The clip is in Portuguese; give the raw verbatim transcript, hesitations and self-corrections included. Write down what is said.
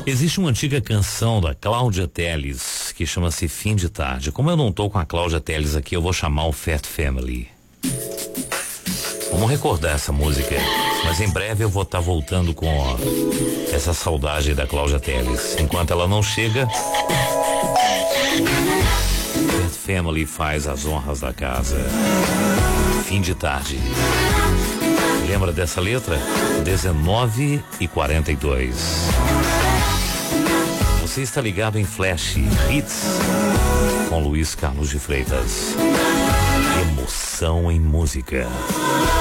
Existe uma antiga canção da Cláudia Telles que chama-se Fim de Tarde. Como eu não tô com a Cláudia Telles aqui, eu vou chamar o Fat Family. Vamos recordar essa música, mas em breve eu vou estar tá voltando com ó, essa saudade da Cláudia Telles. Enquanto ela não chega, Fat Family faz as honras da casa. Fim de Tarde. Lembra dessa letra? dezenove e quarenta e dois. Você está ligado em Flash Hits com Luiz Carlos de Freitas. Emoção em música.